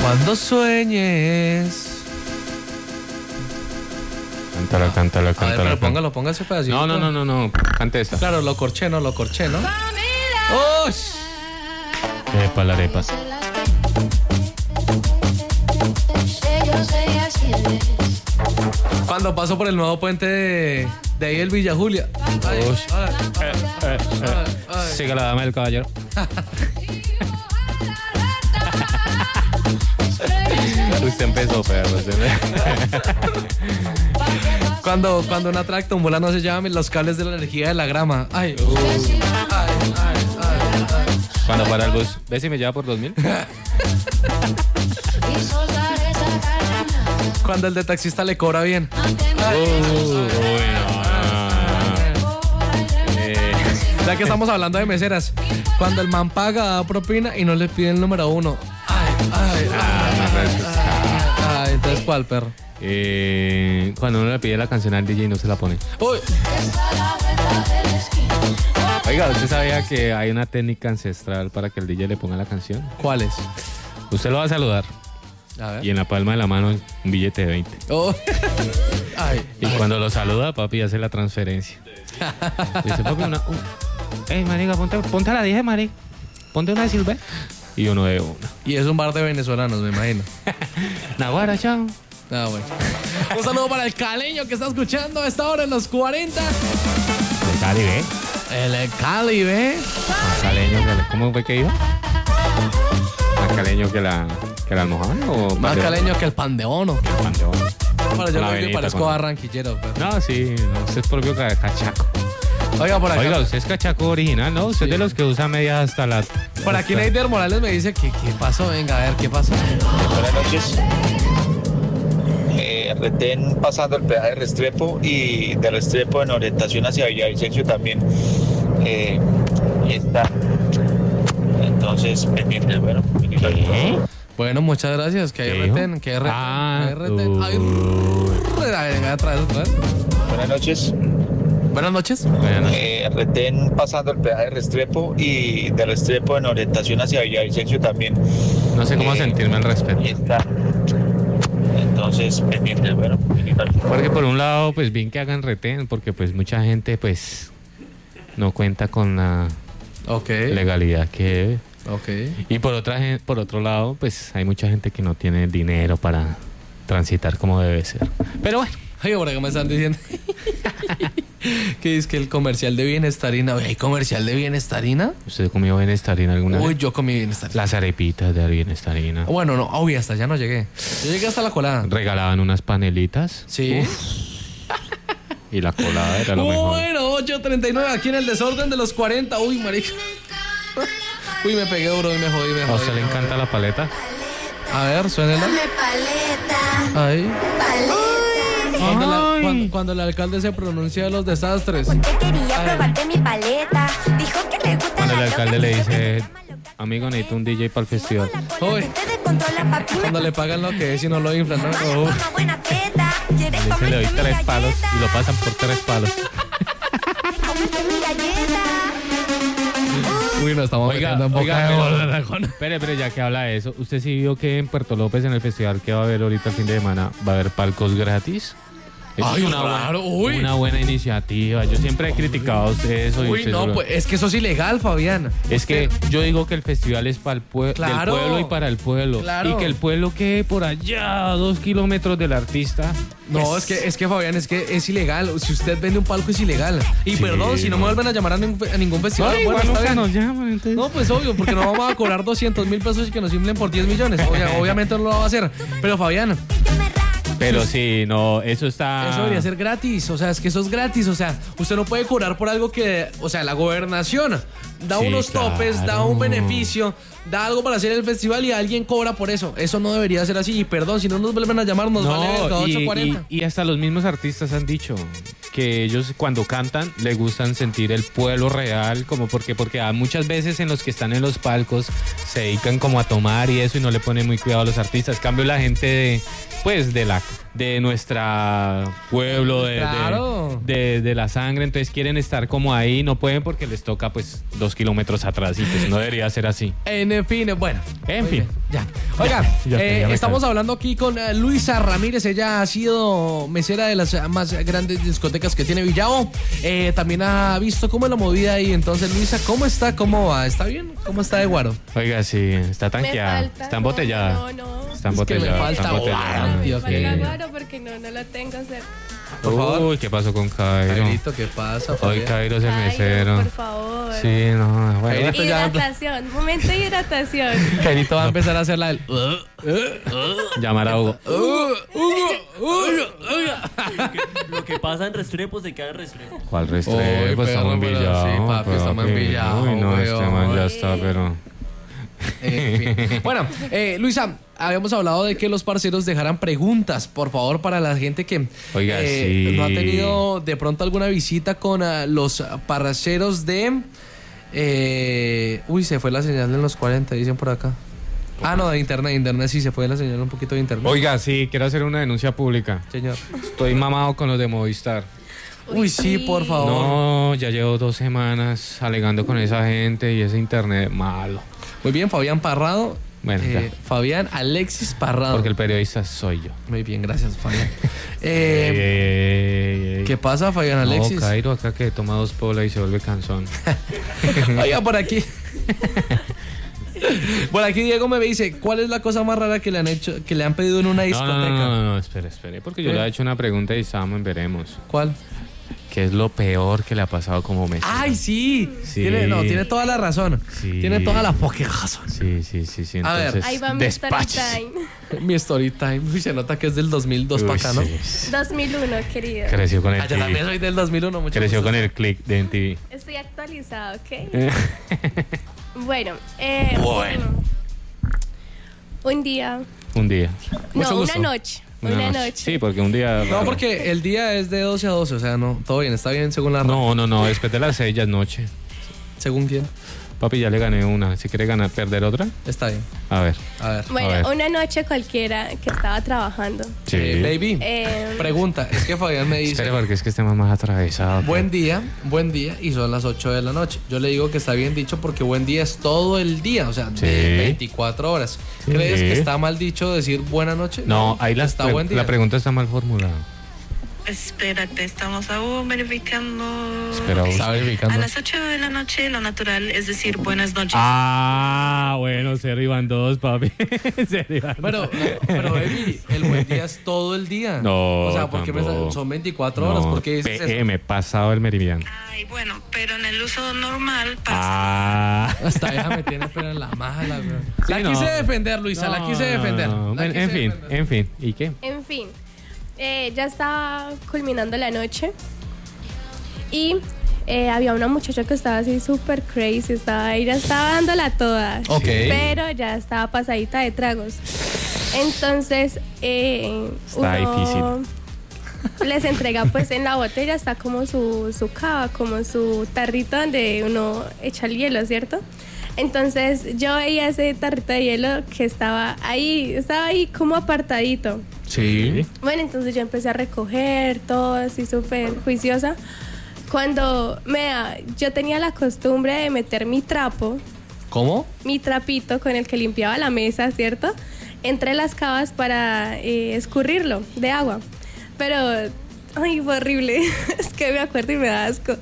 Cuando sueñes. Cántala. A ver, pero ponga ese pedacito. No. Cante esta. Claro, lo corché, ¿no? ¡Uy! Epa, las arepas. Cuando paso por el nuevo puente de ahí el Villa Julia. Sigue la dama del caballero. Usted empezó, perro. Cuando una tractomula no se llama los cables de la energía de la grama. Ay. Cuando para el bus, ¿ves si me lleva por 2000? Cuando el de taxista le cobra bien. Ya que estamos hablando de meseras, cuando el man paga, da propina y no le pide el número 1. Entonces, ¿cuál, perro? Cuando uno le pide la canción al DJ y no se la pone. Uy. Oiga, ¿usted sabía que hay una técnica ancestral para que el DJ le ponga la canción? ¿Cuál es? Usted lo va a saludar. A ver. Y en la palma de la mano un billete de 20. Y cuando lo saluda, papi hace la transferencia. Dice, papi, hey, marica, ponte a la 10, marica. Ponte una de Silver. Y uno de una. Y es un bar de venezolanos, me imagino. Naguara, chao. Ah, bueno. Un saludo para el caleño que está escuchando a esta hora en los 40. De Cali, ¿ve? El Cali, ¿ve? Más caleño que ¿cómo fue que iba? Más caleño que la almohada. ¿O más caleño que el pan de bono. El pan de bono. Bueno, yo creo que parezco barranquillero. Pero... No, sí, no, usted es propio cachaco. Oiga, por acá. Oiga, usted es cachaco original, ¿no? Usted es de los que usa medias hasta la... Por aquí Neider Morales me dice que ¿qué pasó? Venga, a ver, ¿qué pasó? Buenas noches. Retén pasando el peaje de Restrepo y de Restrepo en orientación hacia Villavicencio también está. Entonces, pendiente, bueno. Bueno, muchas gracias. Que hay retén, que hay retén. Hay retén. Venga, otra vez. Buenas noches. Buenas noches. Retén pasando el peaje de Restrepo y de Restrepo en orientación hacia Villavicencio también. No sé cómo sentirme al respecto. Está. Entonces, pendiente, bueno. Porque por un lado, pues bien que hagan retén, porque pues mucha gente pues no cuenta con la legalidad que debe. Y por otro lado, pues hay mucha gente que no tiene dinero para transitar como debe ser. Pero bueno. Ay, ahora que me están diciendo que es que el comercial de Bienestarina. ¿Hay comercial de Bienestarina? ¿Usted comió Bienestarina alguna vez? Uy, yo comí Bienestarina. Las arepitas de Bienestarina. Bueno, no, obvio, hasta allá no llegué. Yo llegué hasta la colada. Regalaban unas panelitas. Sí. Y la colada era lo mejor. Bueno, 8:39 aquí en el desorden de los 40. Uy, marica. Uy, me pegué duro y me jodí. ¿A usted le encanta la paleta? A ver, suénela. Ahí. Cuando el alcalde se pronuncia de los desastres. Quería probarte mi paleta. Dijo que le gusta. Cuando el alcalde le dice, amigo, necesito un DJ para el festival. Uy. Cuando le pagan lo que es y no lo inflan, ¿no? Le doy 3 palos y lo pasan por 3 palos. Uy, nos estamos metiendo en boca de bola. Pero ya que habla de eso, ¿usted sí vio que en Puerto López, en el festival que va a haber ahorita el fin de semana, va a haber palcos gratis? Ay, es una buena iniciativa. Yo siempre he criticado eso. Uy, no, pues es que eso es ilegal, Fabián. Es que yo digo que el festival es para el del pueblo y para el pueblo. Claro. Y que el pueblo quede por allá a 2 kilómetros del artista. No, es que Fabián, es que es ilegal. Si usted vende un palco es ilegal. Y sí, perdón, si no me vuelven a llamar a ningún festival. No, bueno, nunca nos llaman, entonces. No, pues obvio, porque no vamos a cobrar 200,000 pesos y que nos inflen por 10 millones. Obviamente no lo va a hacer. Pero Fabián... Pero sí, no, eso está... Eso debería ser gratis, o sea, es que eso es gratis, o sea, usted no puede cobrar por algo que, o sea, la gobernación da unos topes, da un beneficio, da algo para hacer el festival y alguien cobra por eso. Eso no debería ser así, y perdón, si no nos vuelven a llamar, nos vale el 8.40. Y hasta los mismos artistas han dicho, que ellos cuando cantan les gustan sentir el pueblo real, como porque hay muchas veces en los que están en los palcos se dedican como a tomar y eso y no le ponen muy cuidado a los artistas. En cambio la gente de nuestra pueblo, de la sangre, entonces quieren estar como ahí, no pueden porque les toca pues 2 kilómetros atrás y pues no debería ser así. En fin, bueno. En fin. Ya. Oiga, estamos hablando aquí con Luisa Ramírez. Ella ha sido mesera de las más grandes discotecas que tiene Villavo. También ha visto cómo es la movida ahí. Entonces, Luisa, ¿cómo está? ¿Cómo va? ¿Está bien? ¿Cómo está de guaro? Oiga, sí, está tanqueada. Está embotellada. No. Está embotellada. Me falta guaro. Me falta guaro porque no lo tengo cerca. Por favor. Uy, ¿qué pasó con Cairo? Cairito, ¿qué pasa? Hoy Cairo es el mesero. Por favor. Sí, no, bueno. Cairito hidratación, momento de hidratación. Cairito va a empezar a hacer la del... Llamar a Hugo. Lo que pasa en Restrepo se queda en Restrepo. ¿Cuál Restrepo? Pues estamos en Villavo. Sí, papi, estamos en Villavo. Uy, no, este man ya está, pero... En fin. Bueno, Luisa, habíamos hablado de que los parceros dejaran preguntas, por favor, para la gente que Oiga, sí. no ha tenido de pronto alguna visita con los parceros de... se fue la señal en los 40, dicen por acá. No, de internet sí se fue la señal un poquito de internet. Oiga, sí, quiero hacer una denuncia pública. Señor. Estoy mamado con los de Movistar. Uy, sí, por favor. No, ya llevo 2 semanas alegando con esa gente y ese internet malo. Muy bien, Fabián Parrado. Bueno, Fabián Alexis Parrado. Porque el periodista soy yo. Muy bien, gracias, Fabián. ¿Qué pasa, Fabián Alexis? No, Cairo acá que toma 2 polas y se vuelve cansón. Oiga, por aquí. Por aquí Diego me dice, ¿cuál es la cosa más rara que le han hecho, que le han pedido en una discoteca? No, espere, porque yo le he hecho una pregunta y estábamos en veremos. ¿Cuál? ¿Qué es lo peor que le ha pasado como mesero? ¡Ay, sí! Tiene toda la razón. Sí. Tiene toda la poca razón. Sí. Entonces, a ver, ahí va mi story time. Mi story time. Uy, se nota que es del 2002 para acá, ¿no? 2001, querido. Creció con el yo también soy del 2001, mucho Creció gusto. con el click de MTV. Estoy actualizado, ¿ok? Bueno. Un día. Mucho gusto. Una noche. Sí, porque un día... No, porque el día es de 12 a 12, o sea, no, todo bien, está bien según la... No, después de las 6 ya es noche. ¿Según quién? Papi, ya le gané una. Si quiere perder otra. Está bien. A ver. Bueno, una noche cualquiera que estaba trabajando. Sí. Baby, pregunta. Es que Fabián me dice... Espera, porque es que este más atravesado. Buen día, y son las 8 de la noche. Yo le digo que está bien dicho porque buen día es todo el día, o sea, de 24 horas. Sí. ¿Crees que está mal dicho decir buena noche? No, ahí buen día. La pregunta está mal formulada. Espérate, estamos aún verificando. Está verificando. A las 8 de la noche lo natural es decir buenas noches. Bueno, se arriban 2, papi. Pero baby, el buen día es todo el día. No, o sea, porque son 24 horas. ¿Por qué dices PM, eso? Pasado el meridiano. Ay, bueno, pero en el uso normal pasa. Hasta vieja me tiene pero en la mala, bro. La quise defender, Luisa, la quise defender. En fin. ¿Y qué? En fin. Ya estaba culminando la noche y había una muchacha que estaba así súper crazy, ella estaba dándola toda, pero ya estaba pasadita de tragos. Entonces está difícil. Les entrega pues en la botella está como su cava, como su tarrito donde uno echa el hielo, ¿cierto? Entonces yo veía ese tarrito de hielo que estaba ahí como apartadito. Sí. Bueno, entonces yo empecé a recoger todo así súper juiciosa. Cuando yo tenía la costumbre de meter mi trapo. ¿Cómo? Mi trapito con el que limpiaba la mesa, ¿cierto? Entre las cavas para escurrirlo de agua. Pero, ay, fue horrible. Es que me acuerdo y me da asco.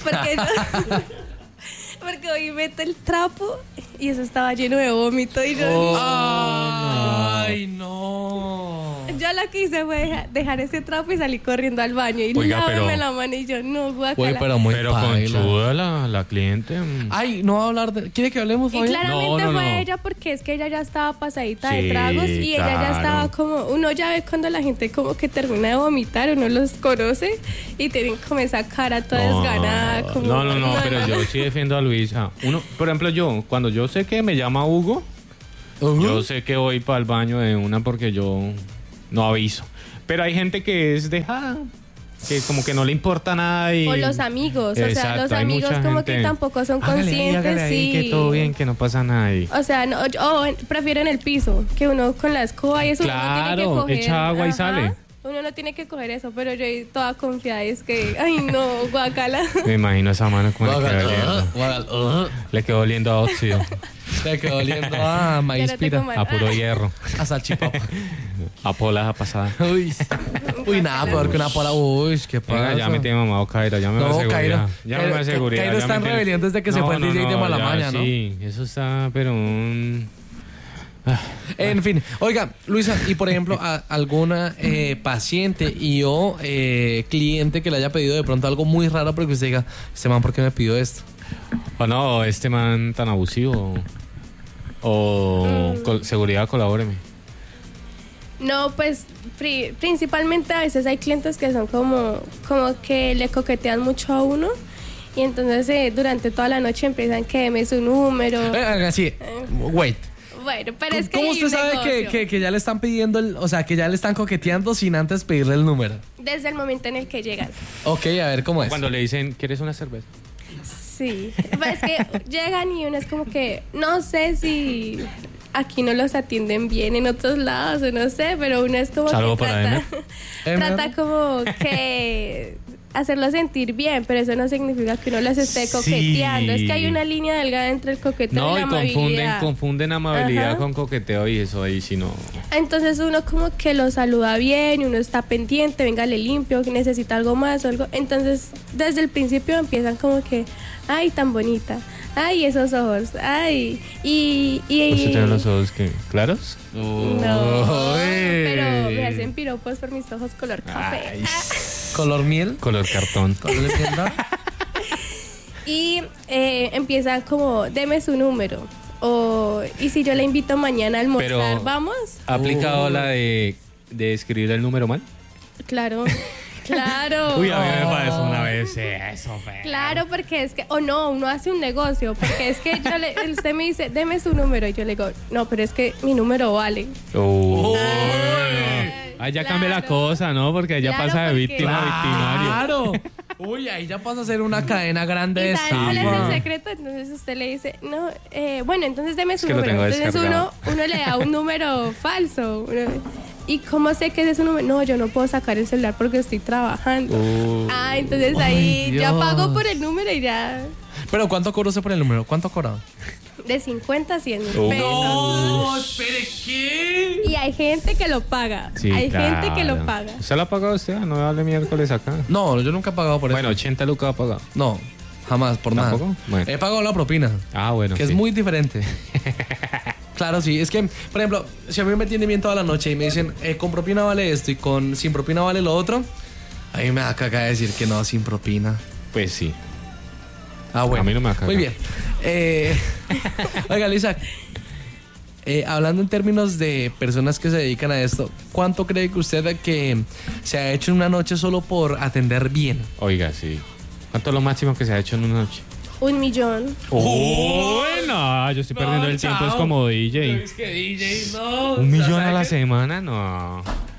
Porque hoy meto el trapo y eso estaba lleno de vómito y yo... ¡Ay, no! Yo lo que hice fue dejar ese trapo y salí corriendo al baño y lavarme la mano y yo, no, guacala. Pero conchuda la cliente. Ay, no va a hablar de... ¿Quiere que hablemos, Fabián? Y claramente fue ella porque es que ella ya estaba pasadita de tragos y ella ya estaba como... Uno ya ve cuando la gente como que termina de vomitar, uno los conoce y tienen como esa cara toda desganada. Como, no, pero yo sí defiendo a Luisa. Por ejemplo, cuando yo sé que me llama Hugo, yo sé que voy para el baño de una porque yo no aviso. Pero hay gente que es dejada. que como que no le importa nada y... O los amigos, Exacto, o sea, los hay amigos mucha como gente. que tampoco son Hágale conscientes, ahí, sí. que todo bien, que no pasa nada ahí. O sea, no, o prefieren el piso, que uno con la escoba y eso uno tiene que Claro, coger. echa agua y Ajá. sale. Uno no tiene que coger eso, pero yo toda confiada es que, ay no, guacala. Me imagino esa mano como le quedó oliendo. Le quedó oliendo a óxido, Le quedó oliendo a maíz Espérate, pira, comadre. a puro hierro, a salchipapa. a polas pasada. Uy, nada peor que una pola. Uy, qué pasa. Venga, ya me tiene mamado Cairo, ya me da No, seguridad. Cairo. Ya me da seguridad. Cairo ya está me en tiene- rebelión desde que se fue el DJ de Malamaña, ¿no? Sí, eso está, pero un... En fin, oiga, Luisa, y por ejemplo, alguna paciente y o cliente que le haya pedido de pronto algo muy raro, pero que usted diga, este man, ¿por qué me pidió esto? O no, este man tan abusivo. O seguridad, colabóreme. No, pues principalmente a veces hay clientes que son como que le coquetean mucho a uno y entonces durante toda la noche empiezan que deme su número. Así, wait. Bueno, pero es que ¿Cómo hay usted un sabe negocio. que ya le están pidiendo, o sea, que ya le están coqueteando sin antes pedirle el número? Desde el momento en el que llegan. Ok, a ver, ¿cómo es? Cuando le dicen, ¿quieres una cerveza? Sí, pues es que llegan y uno es como que no sé si aquí no los atienden bien en otros lados o no sé, pero uno es como Saludo que para trata como que hacerlo sentir bien, pero eso no significa que uno los esté coqueteando. Es que hay una línea delgada entre el coqueteo No, y y la amabilidad. confunden amabilidad Ajá. con coqueteo y eso ahí sí no. Entonces uno como que lo saluda bien y uno está pendiente, venga, le limpio, que necesita algo más o algo. Entonces desde el principio empiezan como que, ay, tan bonita, ay, esos ojos, ay, y ¿Usted tiene los ojos que claros? no, pero me hacen piropos por mis ojos color café. Ay, ¿Color miel? color cartón. ¿Color leyenda? Y empiezan como, deme su número. Y si yo le invito mañana a almorzar, Pero- ¿vamos? ¿Ha aplicado la de escribir el número mal? Claro, claro. Uy, a mí me pasó una vez eso, feo. Claro, porque es que, no, uno hace un negocio, porque es que usted me dice, deme su número, y yo le digo, no, pero es que mi número vale. Ah, ya cambia la Claro. cosa, ¿no? Porque ya Claro, pasa de porque- víctima a victimario. ¡Claro! Uy, ahí ya pasa a ser una cadena grande de ¿Y saben cuál es estafa. el secreto? Entonces usted le dice, no, bueno, entonces deme su que lo número. tengo Entonces descargado. uno le da un número falso. ¿Y cómo sé que ese es su número? No, yo no puedo sacar el celular porque estoy trabajando. Entonces ahí ya Dios. pago por el número y ya Pero ¿cuánto cobró usted por el número? ¿Cuánto ha cobrado? de 50 a 100 mil Oh. pesos. No, espere, ¿qué? Y hay gente que lo paga. Sí, hay claro. gente que lo paga. ¿Usted lo ha pagado usted? No me vale miércoles acá. No, yo nunca he pagado por eso. Bueno, 80 lucas ha pagado. No, jamás, por nada. ¿Tampoco? Bueno. He pagado la propina, Ah, bueno. que sí. es muy diferente. Claro, sí. Es que, por ejemplo, si a mí me atienden bien toda la noche y me dicen, con propina vale esto y sin propina vale lo otro, a mí me da caga decir que no, sin propina. Pues sí. Ah, bueno. A mí no me da caga. Muy bien. Oiga, Lisa, hablando en términos de personas que se dedican a esto, ¿cuánto cree que usted que se ha hecho en una noche solo por atender bien? Oiga, sí. ¿Cuánto es lo máximo que se ha hecho en una noche? 1 millón. No, yo estoy perdiendo el tiempo, es como DJ. Es que DJ, no. 1 millón a la semana, no.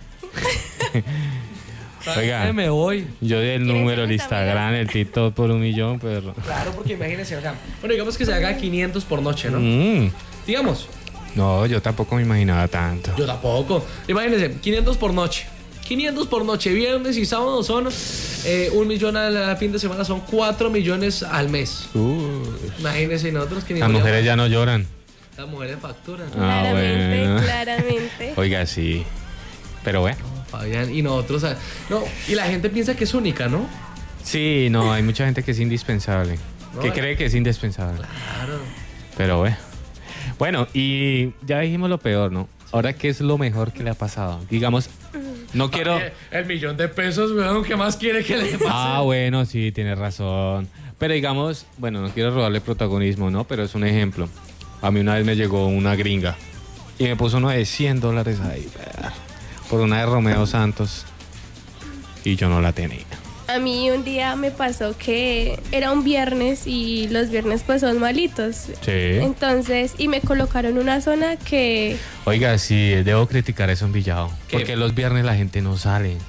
Oiga, Me voy. yo di el ¿Quieren número, ser el mis Instagram, el TikTok por 1 millón, pero... Claro, porque imagínense, o sea, bueno, digamos que se haga 500 por noche, ¿no? Mm. Digamos. No, yo tampoco me imaginaba tanto. Yo tampoco. Imagínense, 500 por noche. 500 por noche, viernes y sábado son 1 millón al fin de semana, son 4 millones al mes. Imagínense, y nosotros que ni Las mujeres ya no lloran. Las mujeres facturan. Claramente, bueno. claramente. Oiga, sí. Pero bueno. Fabián, y nosotros. No, y la gente piensa que es única, ¿no? Sí, no, hay mucha gente que es indispensable. No, que cree que es indispensable. Claro. Pero bueno. Bueno, y ya dijimos lo peor, ¿no? Ahora, ¿qué es lo mejor que le ha pasado? Digamos, no quiero... El millón de pesos, weón, ¿qué más quiere que le pase? Ah, bueno, sí, tienes razón. Pero digamos, bueno, no quiero robarle protagonismo, ¿no? Pero es un ejemplo. A mí una vez me llegó una gringa y me puso uno de $100 ahí, por una de Romeo Santos. Y yo no la tenía. A mí un día me pasó que era un viernes y los viernes pues son malitos. Sí. Entonces, y me colocaron una zona que... Oiga, sí, debo criticar eso en Villado. ¿Qué? Porque los viernes la gente no sale.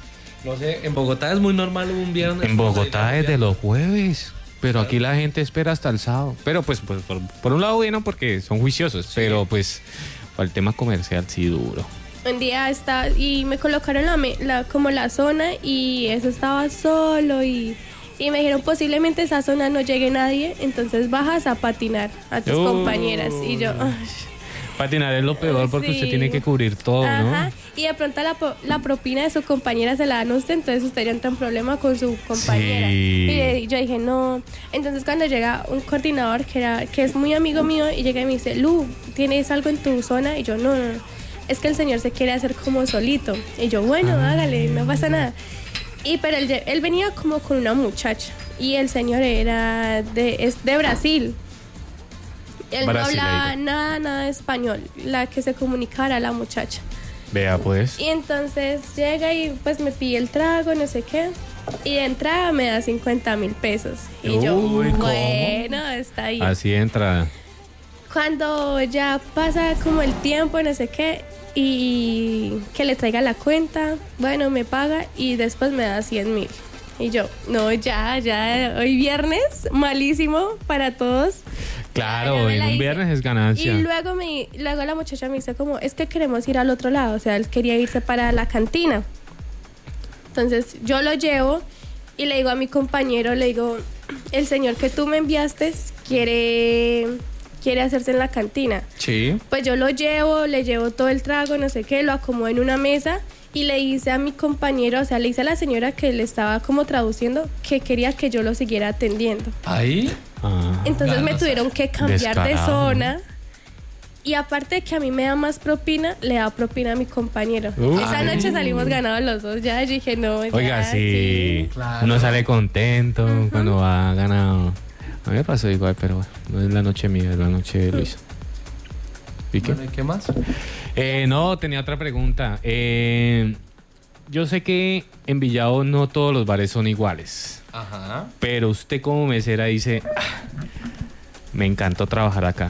No sé, en Bogotá es muy normal un viernes. En Bogotá es de los jueves. Pero aquí la gente espera hasta el sábado. Pero pues por un lado bueno porque son juiciosos. Sí. Pero pues para el tema comercial sí duro. Un día estaba y me colocaron como la zona y eso estaba solo y me dijeron posiblemente esa zona no llegue nadie, entonces bajas a patinar a tus compañeras y yo... Patinar es lo peor porque usted tiene que cubrir todo, ¿no? Y de pronto la propina de su compañera se la dan a usted, entonces usted ya entra en problema con su compañera. Sí. Y yo dije, no. Entonces cuando llega un coordinador que es muy amigo mío y llega y me dice, Lu, ¿tienes algo en tu zona? Y yo, no. Es que el señor se quiere hacer como solito. Y yo, bueno, hágale, no pasa nada. Pero él venía como con una muchacha y el señor es de Brasil. Él no hablaba nada de español. La que se comunicara la muchacha. Vea pues. Y entonces llega y pues me pide el trago, no sé qué. Y de entrada me da 50,000 pesos. Y yo, bueno, está bien. Así entra. Cuando ya pasa como el tiempo, no sé qué, y que le traiga la cuenta, bueno, me paga y después me da 100,000. Y yo, no, ya, hoy viernes, malísimo para todos. Claro, en un viernes es ganancia. Y luego la muchacha me dice como, es que queremos ir al otro lado, o sea, él quería irse para la cantina. Entonces yo lo llevo y le digo a mi compañero, le digo, el señor que tú me enviaste quiere hacerse en la cantina. Sí. Pues yo lo llevo, le llevo todo el trago, no sé qué, lo acomodo en una mesa y le hice a mi compañero, o sea, le hice a la señora que le estaba como traduciendo que quería que yo lo siguiera atendiendo. ¿Ahí? Entonces me tuvieron que cambiar de zona. Y aparte de que a mí me da más propina, le da propina a mi compañero. Esa noche salimos ganados los dos. Ya yo dije, no. Oiga, sí. Claro. Uno sale contento cuando va ganado. A mí me pasó igual, pero no es la noche mía, es la noche de Luis. ¿Y qué? Bueno, ¿qué más? No, tenía otra pregunta. Yo sé que en Villado no todos los bares son iguales. Ajá. Pero usted como mesera dice, me encantó trabajar acá.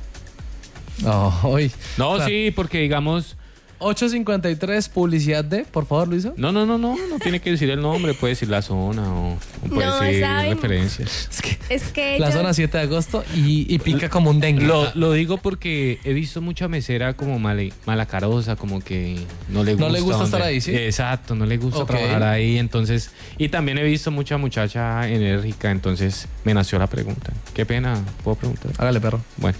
No, claro. Sí, porque digamos... 853, publicidad de, por favor, Luisa. No tiene que decir el nombre, puede decir la zona o puede decir referencias. Es que la zona 7 de agosto y pica como un dengue. Lo digo porque he visto mucha mesera como malacarosa, como que no le gusta estar ahí, ¿sí? Exacto, no le gusta trabajar ahí, entonces... Y también he visto mucha muchacha enérgica, entonces me nació la pregunta. Qué pena, ¿puedo preguntar? Hágale, perro. Bueno.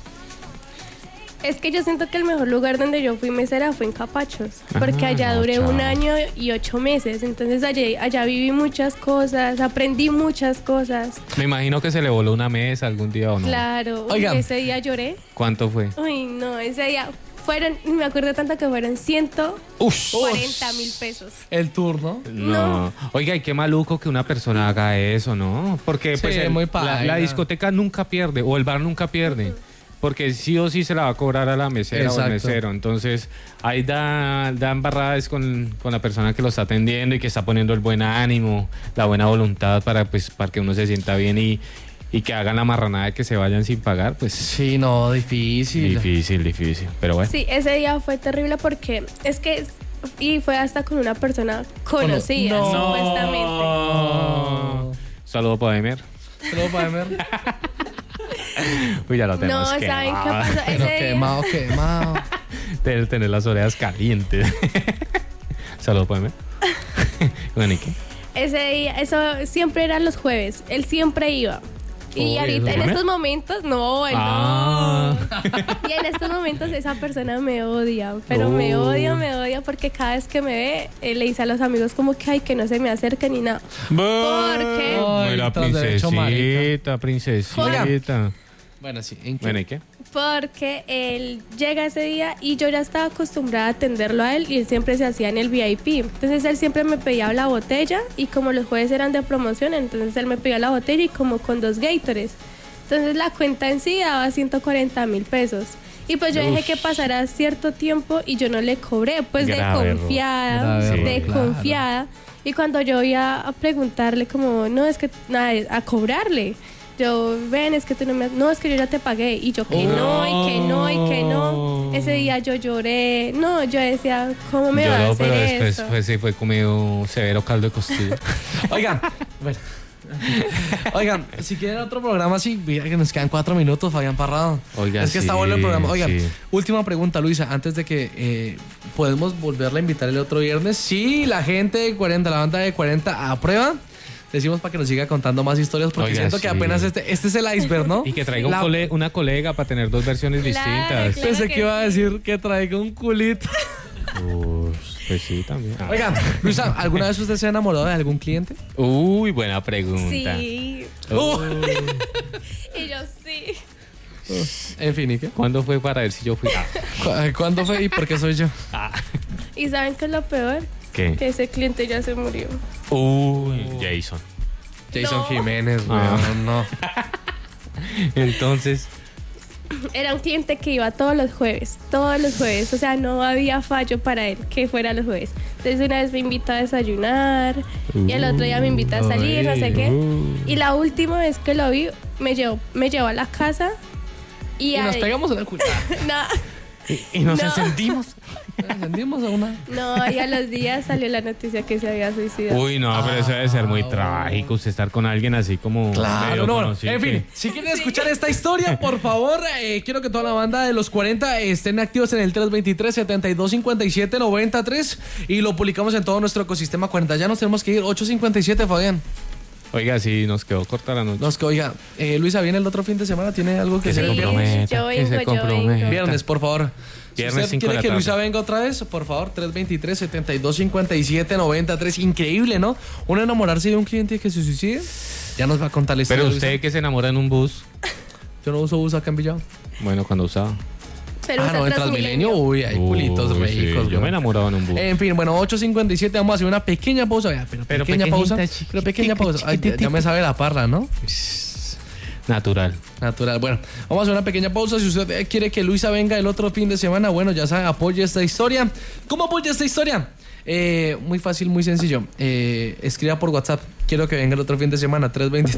Es que yo siento que el mejor lugar donde yo fui mesera fue en Capachos, porque allá duré 1 año y 8 meses, entonces allá viví muchas cosas, aprendí muchas cosas. Me imagino que se le voló una mesa algún día o no. Claro, ese día lloré. ¿Cuánto fue? Uy, no, ese día me acuerdo tanto que fueron 140,000 pesos. ¿El turno? No. Oiga, y qué maluco que una persona haga eso, ¿no? Porque pues la discoteca nunca pierde, o el bar nunca pierde. Porque sí o sí se la va a cobrar a la mesera. Exacto. O al mesero. Entonces, ahí dan barradas con la persona que lo está atendiendo y que está poniendo el buen ánimo, la buena voluntad para que uno se sienta bien y que hagan la marranada de que se vayan sin pagar, pues... Sí, no, difícil. Difícil, pero bueno. Sí, ese día fue terrible porque es que... Y fue hasta con una persona conocida, supuestamente. No. Saludos para Emer. Uy, ya lo tenemos ¿saben qué pasó? Pero quemado. Debe tener las orejas calientes. Saludos para Emer. Bueno, ¿y qué? Ese día, eso siempre era los jueves. Él siempre iba. Y ahorita en estos momentos, no. Y en estos momentos esa persona me odia, pero me odia porque cada vez que me ve, le dice a los amigos como que que no se me acerquen ni nada. Porque... la princesita. Bueno, sí. Bueno, ¿y qué? Porque él llega ese día y yo ya estaba acostumbrada a atenderlo a él y él siempre se hacía en el VIP. Entonces él siempre me pedía la botella y como los jueves eran de promoción, entonces él me pedía la botella y como con 2 Gatorades. Entonces la cuenta en sí daba 140,000 pesos. Y pues yo dejé que pasara cierto tiempo y yo no le cobré, pues de confiada. Y cuando yo iba a preguntarle como, no, es que nada, a cobrarle. Yo, ven, es que tú no es que yo ya te pagué. Y yo, que no. Ese día yo lloré. No, yo decía, ¿cómo me va a hacer pero eso? después pues, sí fue comido severo caldo de costilla. Oigan, si quieren otro programa así, mira que nos quedan 4 minutos, Fabián Parrado. Oiga, es que está bueno el programa. Oigan, sí. Última pregunta, Luisa, antes de que podemos volverla a invitar el otro viernes. Si la gente de 40, la banda de 40 aprueba, decimos para que nos siga contando más historias, porque siento que apenas este es el iceberg, ¿no? Y que traiga una colega para tener 2 versiones distintas. Pensé que iba a decir que traiga un culito. Pues sí, también. Oigan, Luisa, ¿alguna vez usted se ha enamorado de algún cliente? Uy, buena pregunta. Sí. Y yo sí. En fin, ¿y qué? ¿Cuándo fue para ver si yo fui? ¿Cuándo fue y por qué soy yo? ¿Y saben qué es lo peor? ¿Qué? Que ese cliente ya se murió. Uy, Jason No. Jiménez, weón, no. Entonces... Era un cliente que iba todos los jueves, o sea, no había fallo para él que fuera los jueves. Entonces una vez me invitó a desayunar y el otro día me invitó a salir, no sé qué. Y la última vez que lo vi, me llevó a la casa y nos pegamos una culada. No. Y nos encendimos. ¿Encendimos a una? No, y a los días salió la noticia que se había suicidado. Uy, no, pero eso debe ser muy trágico, usted estar con alguien así como... Claro, no. En fin, si quieren escuchar esta historia, por favor, quiero que toda la banda de los 40 estén activos en el 323-7257-93 y lo publicamos en todo nuestro ecosistema 40. Ya nos tenemos que ir, 8:57, Fabián. Oiga, sí, nos quedó corta la noche. Oiga, Luisa, ¿viene el otro fin de semana? ¿Tiene algo que se comprometa? Yo vengo. Viernes, por favor. Viernes Si usted quiere que Luisa venga otra vez, por favor, 323-7257-93. Increíble, ¿no? Uno enamorarse de un cliente que se suicide. Ya nos va a contar la historia. Pero usted que se enamora en un bus. Yo no uso bus acá en Villado. Bueno, cuando usaba. Pero no, en Transmilenio, uy, hay culitos ricos. Sí, yo me enamoraba en un bus. En fin, bueno, 8:57, vamos a hacer una pequeña pausa. Pero pequeña pausa. Pero pequeña pausa. Ay, ya me sabe la parra, ¿no? Natural. Bueno, vamos a hacer una pequeña pausa. Si usted quiere que Luisa venga el otro fin de semana, bueno, ya sabe, apoye esta historia. ¿Cómo apoya esta historia? Muy fácil, muy sencillo. Escriba por WhatsApp. Quiero que venga el otro fin de semana,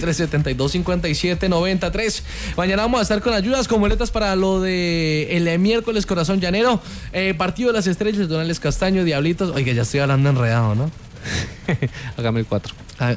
323-7257-93. Mañana vamos a estar con ayudas con boletas para lo de el miércoles Corazón Llanero, Partido de las Estrellas, Donales Castaño, Diablitos. Oiga, ya estoy hablando enredado, ¿no? Hágame el 4.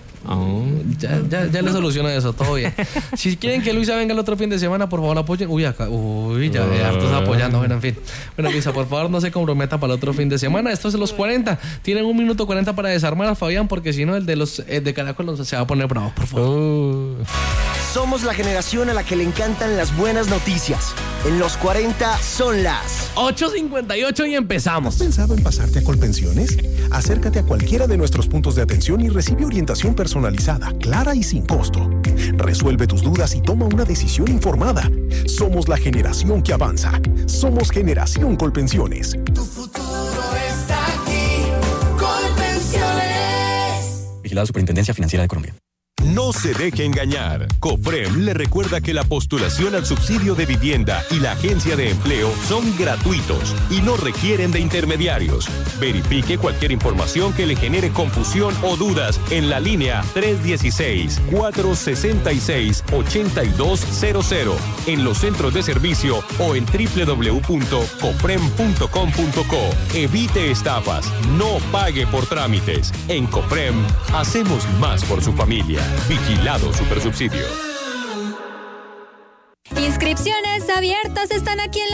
Ya le soluciono eso, todo bien. Si quieren que Luisa venga el otro fin de semana, por favor apoyen. Ya hartos apoyando. Bueno, en fin. Bueno, Luisa, por favor no se comprometa para el otro fin de semana. Esto es los 40. Tienen 1 minuto 40 para desarmar a Fabián, porque si no, el de los de Caracol se va a poner bravo, por favor. Somos la generación a la que le encantan las buenas noticias. En los 40 son las 8:58 y empezamos. ¿Has pensado en pasarte a Colpensiones? Acércate a cualquiera de nuestros puntos de atención y recibe orientación personalizada, clara y sin costo. Resuelve tus dudas y toma una decisión informada. Somos la generación que avanza. Somos Generación Colpensiones. Tu futuro está aquí. Colpensiones. Vigilada Superintendencia Financiera de Colombia. No se deje engañar. COFREM le recuerda que la postulación al subsidio de vivienda y la agencia de empleo son gratuitos y no requieren de intermediarios. Verifique cualquier información que le genere confusión o dudas en la línea 316-466-8200, en los centros de servicio o en www.cofrem.com.co. Evite estafas, no pague por trámites. En COFREM hacemos más por su familia. Vigilado Supersubsidio. Inscripciones abiertas están aquí en la